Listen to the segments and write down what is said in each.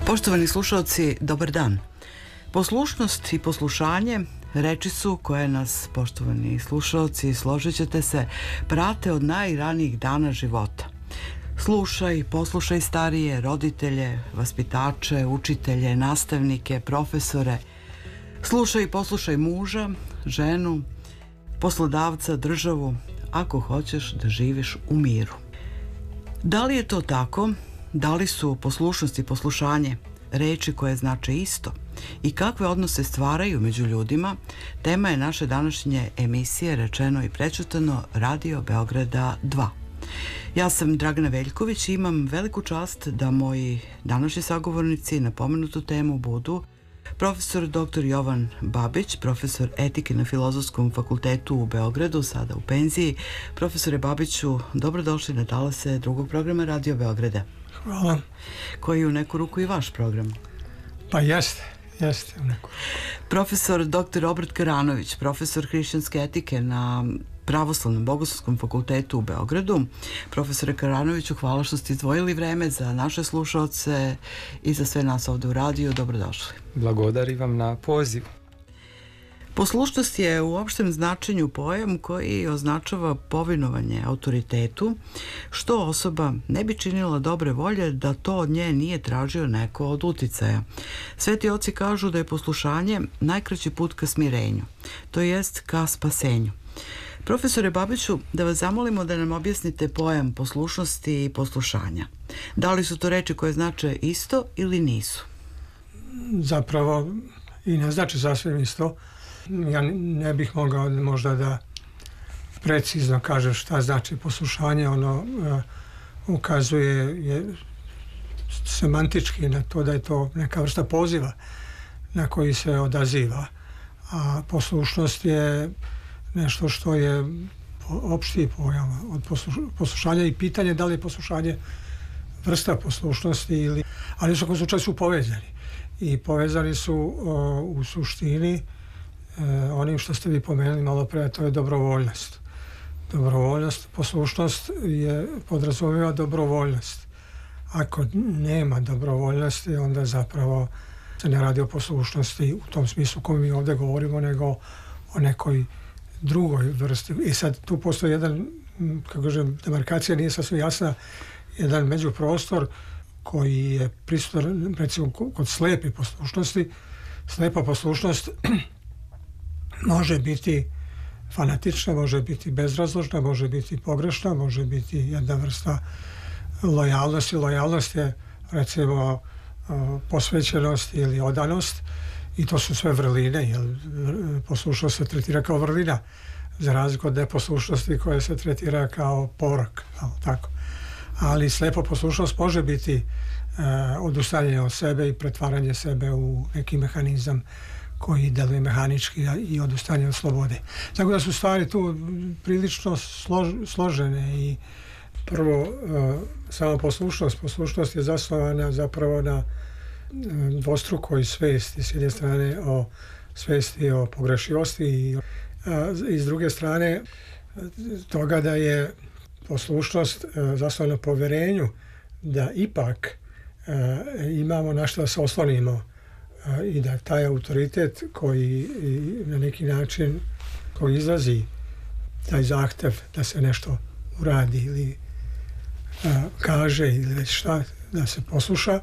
Poštovani slušalci, dobar dan. Poslušnost i poslušanje reči su koje nas, poštovani slušalci, složit ćete se, prate od najranijih dana života. Slušaj, poslušaj starije, roditelje, vaspitače, učitelje, nastavnike, profesore. Slušaj i poslušaj muža, ženu, poslodavca, državu, ako hoćeš da živiš u miru. Da li je to tako? Da li su poslušnost i poslušanje reči koje znače isto i kakve odnose stvaraju među ljudima, tema je naše današnje emisije Rečeno i prećutano Radio Beograda 2. Ja sam Dragana Veljković i imam veliku čast da moji današnji sagovornici na pomenutu temu budu profesor dr. Jovan Babić, profesor etike na Filozofskom fakultetu u Beogradu, sada u penziji. Profesore Babiću, dobrodošli na talase drugog programa Radio Beograda. Hvala. Koji je u neku ruku i vaš program. Pa jeste u neku ruku. Profesor dr. Obrat Karanović, profesor hrišćanske etike na Pravoslavnom Bogoslovskom fakultetu u Beogradu. Profesore Karanoviću, hvala što ste izdvojili vreme za naše slušaoce i za sve nas ovde u radiju. Dobrodošli. Blagodari vam na poziv. Poslušnost je u opštem značenju pojam koji označava povinovanje autoritetu, što osoba ne bi činila dobre volje da to od nje nije tražio neko od uticaja. Sveti oci kažu da je poslušanje najkraći put ka smirenju, to jest ka spasenju. Profesore Babiću, da vas zamolimo da nam objasnite pojam poslušnosti i poslušanja. Da li su to reči koje znače isto ili nisu? Zapravo i ne znači sasvim isto. Ja ne bih mogao možda da precizno kažem šta znači poslušanje. Ono ukazuje semantički na to da je to neka vrsta poziva na koji se odaziva. A poslušnost je nešto što je opšti pojam od poslušanja i pitanje da li je poslušanje vrsta poslušnosti ili... Ali u svakom slučaju su povezani. I povezani su u suštini onim što ste vi pomenuli malo pre, to je dobrovoljnost. Dobrovoljnost, poslušnost podrazumijeva dobrovoljnost. Ako nema dobrovoljnosti, onda zapravo se ne radi o poslušnosti u tom smislu kojem mi ovdje govorimo, nego o nekoj drugoj vrsti. I sad tu postoji jedan, kako kažem, demarkacija nije sasvim jasna, jedan međuprostor koji je prisutan, recimo, kod slepe poslušnosti. Slepa poslušnost može biti fanatična, može biti bezrazložna, može biti pogrešna, može biti jedna vrsta lojalnosti. Lojalnost je, recimo, posvećenost ili odanost i to su sve vrline, jer poslušnost se tretira kao vrlina, za razliku od neposlušnosti koja se tretira kao porok, tako. Ali slepa poslušnost može biti odustajanje od sebe i pretvaranje sebe u neki mehanizam koji deluje mehanički i odustajanje od slobode. Tako da su stvari tu prilično složene i prvo sama poslušnost je zasnovana zapravo na dvostrukoj svesti, s jedne strane o svesti o pogrešivosti i s druge strane toga da je poslušnost zasnovana na poverenju da ipak imamo na što da se oslonimo i da taj autoritet koji na neki način koji izlazi taj zahtev da se nešto uradi ili kaže ili već šta da se posluša,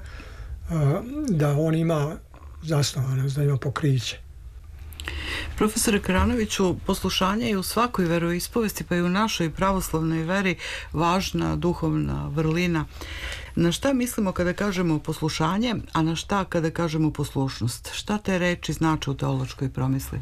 da on ima zasnovanost, da ima pokriće. Profesore Karanoviću, poslušanje je u svakoj veroispovesti, pa i u našoj pravoslavnoj veri, važna duhovna vrlina. Na šta mislimo kada kažemo poslušanje, a na šta kada kažemo poslušnost? Šta te reči znače u teološkoj promisli?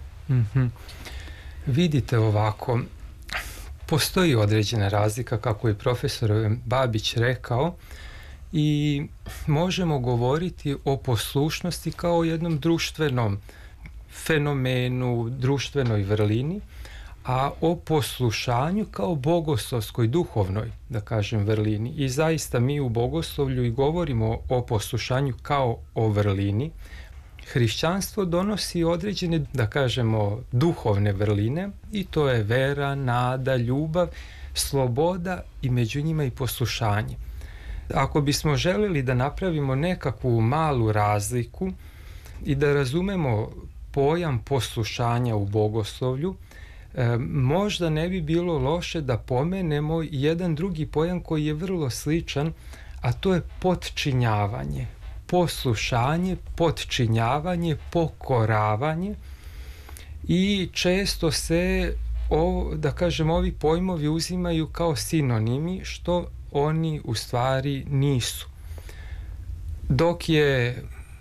Vidite ovako, postoji određena razlika, kako je profesor Babić rekao, i možemo govoriti o poslušnosti kao jednom društvenom fenomenu, društvenoj vrlini, a o poslušanju kao bogoslovskoj, duhovnoj, da kažem, vrlini. I zaista mi u bogoslovlju i govorimo o poslušanju kao o vrlini. Hrišćanstvo donosi određene, da kažemo, duhovne vrline i to je vera, nada, ljubav, sloboda i među njima i poslušanje. Ako bismo željeli da napravimo nekakvu malu razliku i da razumemo pojam poslušanja u bogoslovlju, možda ne bi bilo loše da pomenemo jedan drugi pojam koji je vrlo sličan, a to je potčinjavanje. Poslušanje, potčinjavanje, pokoravanje, i često se da kažem, ovi pojmovi uzimaju kao sinonimi, što oni u stvari nisu. Dok je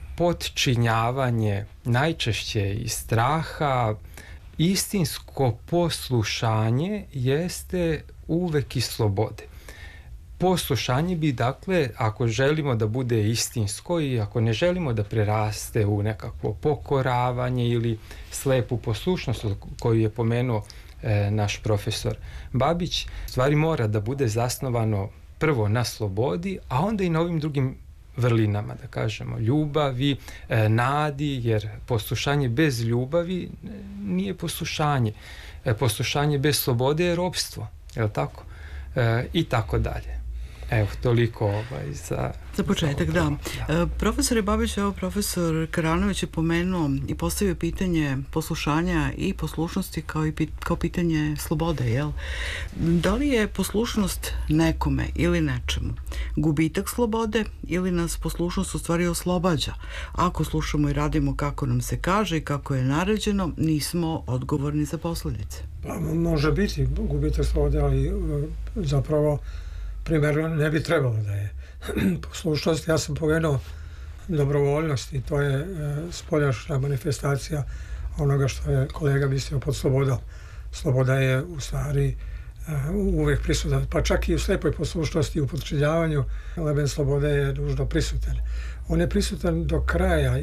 potčinjavanje najčešće iz straha, istinsko poslušanje jeste uvek iz slobode. Poslušanje bi, dakle, ako želimo da bude istinsko i ako ne želimo da preraste u nekakvo pokoravanje ili slepu poslušnost koju je pomenuo naš profesor Babić, stvari mora da bude zasnovano prvo na slobodi, a onda i na ovim drugim vrlinama, da kažemo, ljubavi, nadi, jer poslušanje bez ljubavi nije poslušanje. Poslušanje bez slobode je ropstvo, je li tako? I tako dalje. Evo, toliko za početak, da. Profesor Babić, evo profesor Karanović je pomenuo i postavio pitanje poslušanja i poslušnosti kao pitanje slobode, jel? Da li je poslušnost nekome ili nečemu gubitak slobode ili nas poslušnost u stvari oslobađa? Ako slušamo i radimo kako nam se kaže i kako je naređeno, nismo odgovorni za posljedice. Pa, može biti gubitak slobode, ali zapravo primjer ne bi trebalo da je. Poslušnost, ja sam pomenuo dobrovoljnost i to je spoljašnja manifestacija onoga što je kolega mislio pod slobodom. Sloboda je u stvari uvijek prisutna, pa čak i u slepoj poslušnosti i u podčinjavanju element slobode je nužno prisutan. On je prisutan do kraja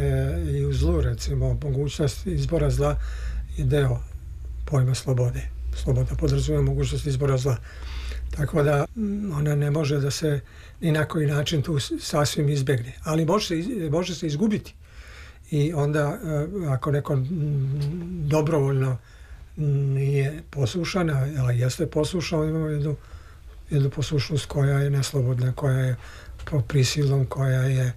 i u zlu, recimo, mogućnost izbora zla je deo pojma slobode. Sloboda podrazumijeva mogućnost izbora zla. Tako da ona ne može da se ni na koji način tu sasvim izbjegne. Ali može se izgubiti. I onda ako neko dobrovoljno nije poslušan, ali jeste poslušan, imamo jednu poslušnost koja je neslobodna, koja je pod prisilom, koja je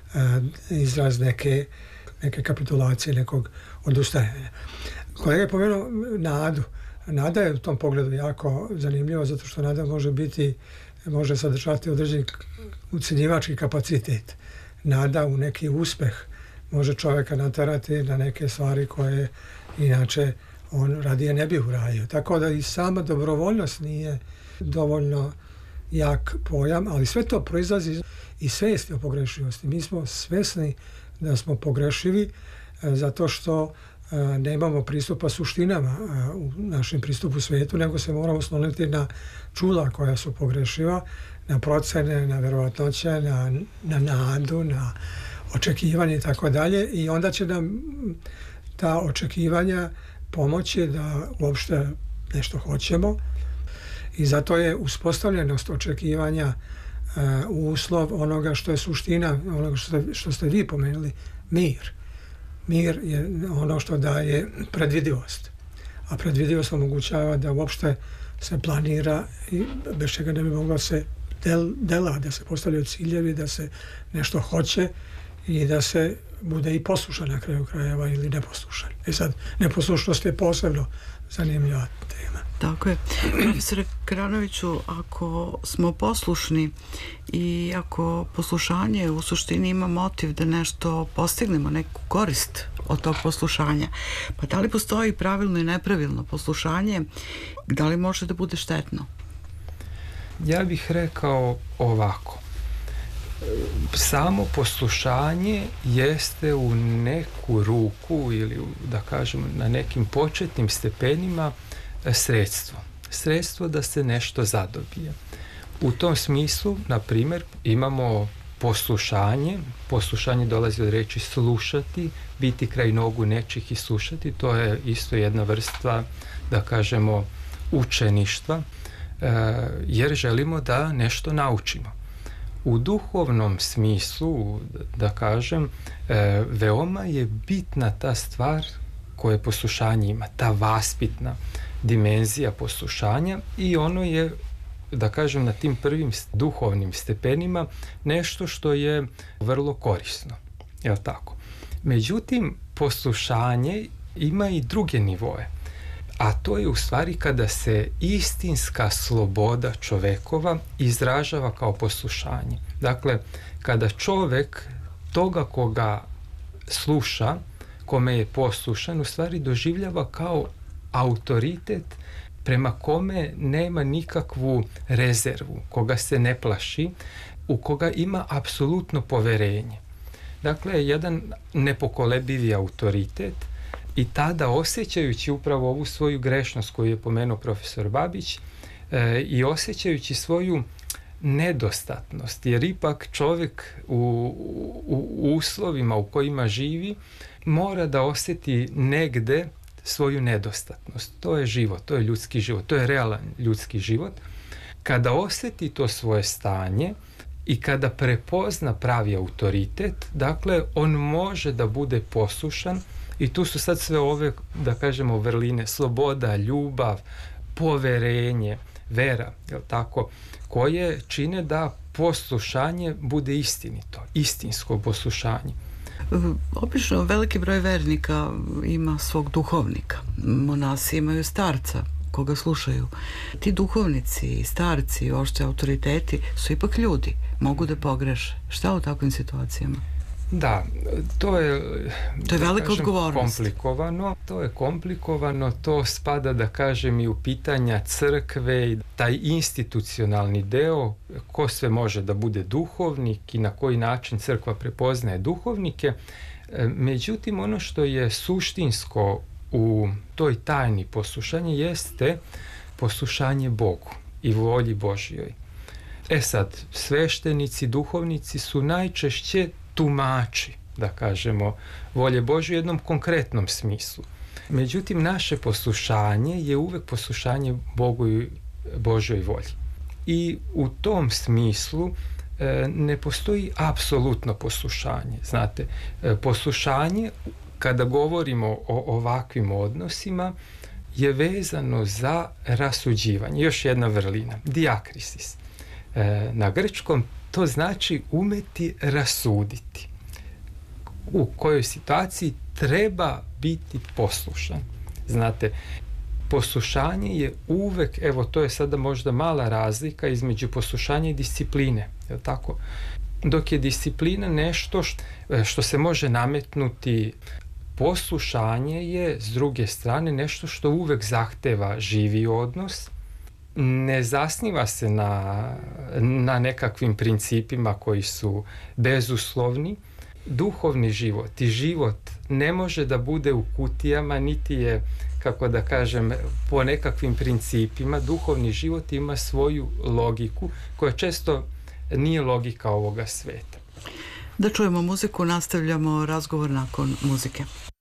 izraz neke kapitulacije, nekog odustajanja. Kolega je pomenuo nadu. Nada je u tom pogledu jako zanimljiva, zato što nada može sadržati određeni ucjenjivački kapacitet. Nada u neki uspeh može čovjeka naterati na neke stvari koje inače on radije ne bi uradio. Tako da i sama dobrovoljnost nije dovoljno jak pojam, ali sve to proizlazi iz svijesti o pogrešivosti. Mi smo svjesni da smo pogrešivi zato što nemamo pristupa suštinama u našem pristupu svijetu, nego se moramo osloniti na čula koja su pogrešiva, na procene, na vjerovatnoće, na nadu, na očekivanje i tako dalje, i onda će nam ta očekivanja pomoći da uopšte nešto hoćemo, i zato je uspostavljenost očekivanja uslov onoga što je suština, onoga što ste vi pomenuli, mir. Mir je ono što daje predvidivost, a predvidivost omogućava da uopšte se planira i bez čega ne bi moglo se dela, da se postavljaju ciljevi, da se nešto hoće i da se bude i poslušan na kraju krajeva ili neposlušan. Sad, neposlušnost je posebno zanimljiva tema. Tako je. Profesore Karanoviću, ako smo poslušni i ako poslušanje u suštini ima motiv da nešto postignemo, neku korist od tog poslušanja, pa da li postoji pravilno i nepravilno poslušanje, da li može da bude štetno? Ja bih rekao ovako. Samo poslušanje jeste u neku ruku ili, da kažemo, na nekim početnim stepenima sredstvo da se nešto zadobije. U tom smislu, na primjer, imamo poslušanje dolazi od riječi slušati, biti kraj nogu nečih i slušati, to je isto jedna vrsta, da kažemo, učeništva, jer želimo da nešto naučimo. U duhovnom smislu, da kažem, veoma je bitna ta stvar koje poslušanje ima, ta vaspitna dimenzija poslušanja, i ono je da kažem, na tim prvim duhovnim stepenima nešto što je vrlo korisno. Jel tako? Međutim, poslušanje ima i druge nivoe. A to je u stvari kada se istinska sloboda čovekova izražava kao poslušanje. Dakle, kada čovek toga koga sluša, kome je poslušan, u stvari doživljava kao autoritet prema kome nema nikakvu rezervu, koga se ne plaši, u koga ima apsolutno poverenje. Dakle, jedan nepokolebivi autoritet. I tada, osjećajući upravo ovu svoju grešnost koju je pomenuo profesor Babić i osjećajući svoju nedostatnost, jer ipak čovjek u uslovima u kojima živi mora da osjeti negde svoju nedostatnost. To je život, to je ljudski život, to je realan ljudski život. Kada osjeti to svoje stanje i kada prepozna pravi autoritet, dakle, on može da bude poslušan. I tu su sad sve ove, da kažemo, vrline, sloboda, ljubav, poverenje, vera, jel tako, koje čine da poslušanje bude istinito, istinsko poslušanje. Obično veliki broj vernika ima svog duhovnika. Monasi imaju starca koga slušaju. Ti duhovnici i starci, uopšte autoriteti, su ipak ljudi, mogu da pogreše. Šta u takvim situacijama? Da, to je velika odgovornost. Komplikovano, to spada, da kažem, i u pitanja crkve, taj institucionalni deo, ko sve može da bude duhovnik i na koji način crkva prepoznaje duhovnike. Međutim, ono što je suštinsko u toj tajni poslušanja jeste poslušanje Bogu i volji Božjoj. Sad, sveštenici, duhovnici su najčešće tumači, da kažemo, volje Božje u jednom konkretnom smislu. Međutim, naše poslušanje je uvek poslušanje Bogu i Božjoj volji. I u tom smislu ne postoji apsolutno poslušanje. Znate, poslušanje, kada govorimo o ovakvim odnosima, je vezano za rasuđivanje. Još jedna vrlina, diakrisis. Na grčkom to znači umeti rasuditi. U kojoj situaciji treba biti poslušan. Znate, poslušanje je uvek, evo, to je sada možda mala razlika između poslušanja i discipline, je li tako? Dok je disciplina nešto što se može nametnuti, poslušanje je, s druge strane, nešto što uvek zahteva živi odnos, ne zasniva se na nekakvim principima koji su bezuslovni. Duhovni život i život ne može da bude u kutijama, niti je, kako da kažem, po nekakvim principima. Duhovni život ima svoju logiku koja često nije logika ovoga sveta. Da čujemo muziku, nastavljamo razgovor nakon muzike.